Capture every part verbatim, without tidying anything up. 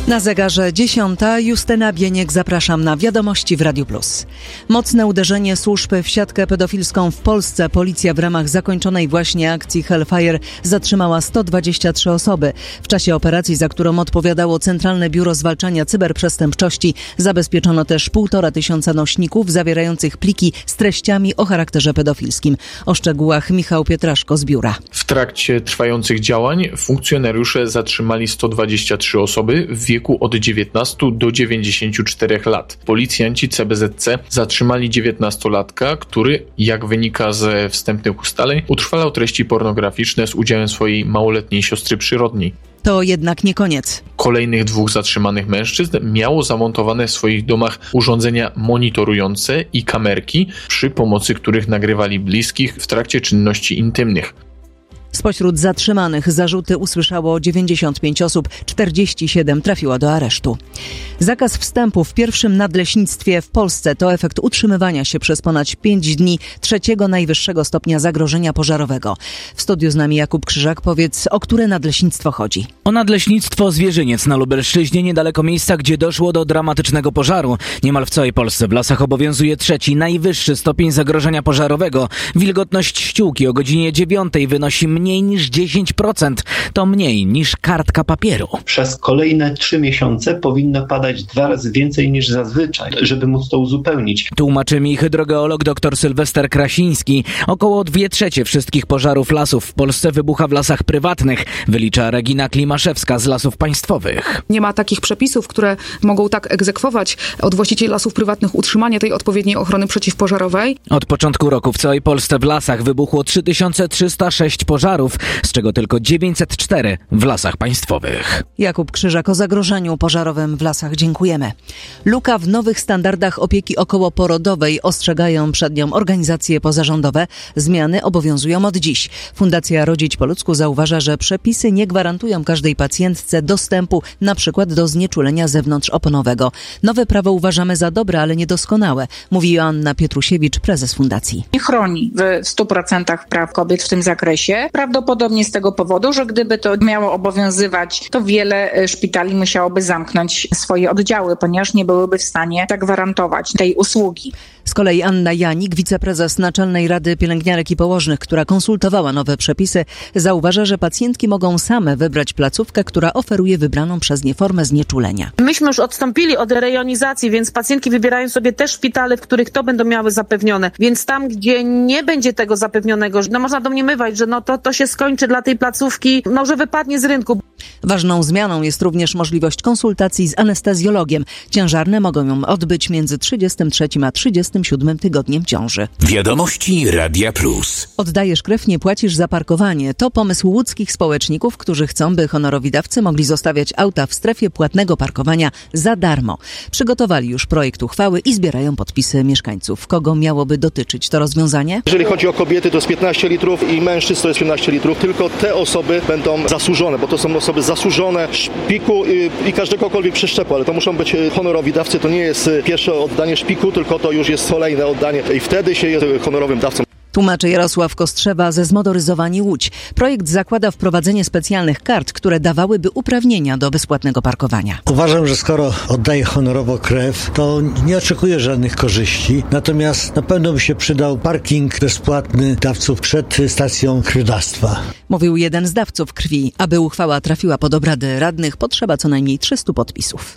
Na zegarze dziesiąta. Justyna Bieniek, zapraszam na Wiadomości w Radiu Plus. Mocne uderzenie służb w siatkę pedofilską w Polsce. Policja w ramach zakończonej właśnie akcji Hellfire zatrzymała sto dwadzieścia trzy osoby. W czasie operacji, za którą odpowiadało Centralne Biuro Zwalczania Cyberprzestępczości, zabezpieczono też półtora tysiąca nośników zawierających pliki z treściami o charakterze pedofilskim. O szczegółach Michał Pietraszko z biura. W trakcie trwających działań funkcjonariusze zatrzymali sto dwadzieścia trzy osoby w wieku od dziewiętnastu do dziewięćdziesięciu czterech lat. Policjanci C B Z C zatrzymali dziewiętnastolatka, który, jak wynika ze wstępnych ustaleń, utrwalał treści pornograficzne z udziałem swojej małoletniej siostry przyrodniej. To jednak nie koniec. Kolejnych dwóch zatrzymanych mężczyzn miało zamontowane w swoich domach urządzenia monitorujące i kamerki, przy pomocy których nagrywali bliskich w trakcie czynności intymnych. Spośród zatrzymanych zarzuty usłyszało dziewięćdziesiąt pięć osób, czterdzieści siedem trafiło do aresztu. Zakaz wstępu w pierwszym nadleśnictwie w Polsce to efekt utrzymywania się przez ponad pięć dni trzeciego najwyższego stopnia zagrożenia pożarowego. W studiu z nami Jakub Krzyżak. Powiedz, o które nadleśnictwo chodzi? O nadleśnictwo Zwierzyniec na Lubelszczyźnie, niedaleko miejsca, gdzie doszło do dramatycznego pożaru. Niemal w całej Polsce w lasach obowiązuje trzeci najwyższy stopień zagrożenia pożarowego. Wilgotność ściółki o godzinie dziewiątej wynosi mniej niż dziesięć procent. To mniej niż kartka papieru. Przez kolejne trzy miesiące powinno padać dwa razy więcej niż zazwyczaj, żeby móc to uzupełnić. Tłumaczy mi hydrogeolog dr Sylwester Krasiński. Około dwie trzecie wszystkich pożarów lasów w Polsce wybucha w lasach prywatnych, wylicza Regina Klimaszewska z Lasów Państwowych. Nie ma takich przepisów, które mogą tak egzekwować od właścicieli lasów prywatnych utrzymanie tej odpowiedniej ochrony przeciwpożarowej. Od początku roku w całej Polsce w lasach wybuchło trzy tysiące trzysta sześć pożarów, z czego tylko dziewięćset cztery w Lasach Państwowych. Jakub Krzyżak o zagrożeniu pożarowym w lasach. Dziękujemy. Luka w nowych standardach opieki okołoporodowej, ostrzegają przed nią organizacje pozarządowe. Zmiany obowiązują od dziś. Fundacja Rodzić po ludzku zauważa, że przepisy nie gwarantują każdej pacjentce dostępu na przykład do znieczulenia zewnątrzoponowego. Nowe prawo uważamy za dobre, ale niedoskonałe, mówi Joanna Pietrusiewicz, prezes fundacji. Nie chroni w stu procentach praw kobiet w tym zakresie. Prawdopodobnie z tego powodu, że gdyby to miało obowiązywać, to wiele szpitali musiałoby zamknąć swoje oddziały, ponieważ nie byłyby w stanie zagwarantować tej usługi. Z kolei Anna Janik, wiceprezes Naczelnej Rady Pielęgniarek i Położnych, która konsultowała nowe przepisy, zauważa, że pacjentki mogą same wybrać placówkę, która oferuje wybraną przez nie formę znieczulenia. Myśmy już odstąpili od rejonizacji, więc pacjentki wybierają sobie te szpitale, w których to będą miały zapewnione. Więc tam, gdzie nie będzie tego zapewnionego, no można domniemywać, że no to, to się skończy dla tej placówki, no że wypadnie z rynku. Ważną zmianą jest również możliwość konsultacji z anestezjologiem. Ciężarne mogą ją odbyć między trzydziestym trzecim a trzydziestym siódmym tygodniem ciąży. Wiadomości Radia Plus. Oddajesz krew, nie płacisz za parkowanie. To pomysł łódzkich społeczników, którzy chcą, by honorowi dawcy mogli zostawiać auta w strefie płatnego parkowania za darmo. Przygotowali już projekt uchwały i zbierają podpisy mieszkańców. Kogo miałoby dotyczyć to rozwiązanie? Jeżeli chodzi o kobiety, to jest piętnaście litrów i mężczyzn to jest piętnaście litrów. Tylko te osoby będą zasłużone, bo to są osoby zasłużone szpiku i, i każdegokolwiek przeszczepu, ale to muszą być honorowi dawcy. To nie jest pierwsze oddanie szpiku, tylko to już jest kolejne oddanie i wtedy się jest honorowym dawcą. Tłumaczy Jarosław Kostrzewa ze Zmotoryzowani Łódź. Projekt zakłada wprowadzenie specjalnych kart, które dawałyby uprawnienia do bezpłatnego parkowania. Uważam, że skoro oddaję honorowo krew, to nie oczekuję żadnych korzyści. Natomiast na pewno by się przydał parking bezpłatny dawców przed stacją krwiodawstwa. Mówił jeden z dawców krwi. Aby uchwała trafiła pod obrady radnych, potrzeba co najmniej trzystu podpisów.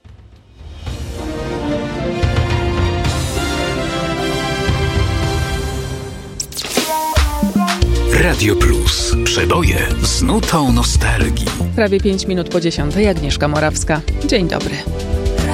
Radio Plus. Przeboje z nutą nostalgii. Prawie pięć minut po dziesiątej. Agnieszka Morawska. Dzień dobry.